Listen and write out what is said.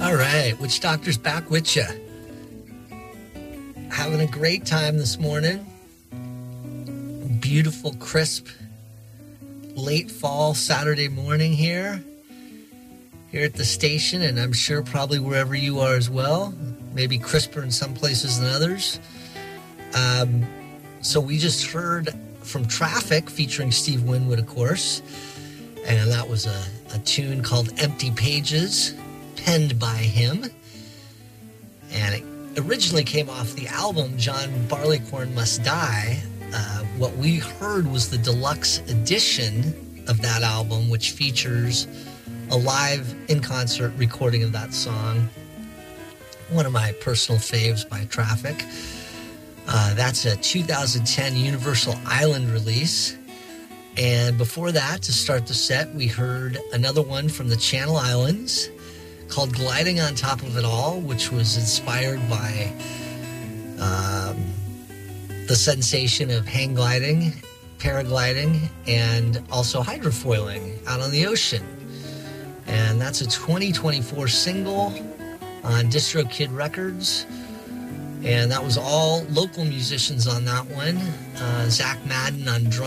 All right, Witch Doctor's back with you. Having a great time this morning. Beautiful, crisp, late fall Saturday morning here at the station, and I'm sure probably wherever you are as well. Maybe crisper in some places than others. So we just heard from Traffic featuring Steve Winwood, of course, and that was a tune called Empty Pages, penned by him, and it originally came off the album John Barleycorn Must Die. What we heard was the deluxe edition of that album, which features a live in-concert recording of that song. One of my personal faves by Traffic. That's a 2010 Universal Island release. And before that, to start the set, we heard another one from the Channel Islands called Gliding on Top of It All, which was inspired by the sensation of hang gliding, paragliding, and also hydrofoiling out on the ocean. And that's a 2024 single on DistroKid Records. And that was all local musicians on that one. Zach Madden on drums.